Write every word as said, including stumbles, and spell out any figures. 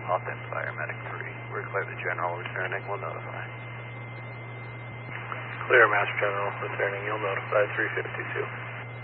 Hawkins, Fire Medic three. We're clear the General returning, we'll notify. Clear, Master General returning, you'll notify three fifty-two.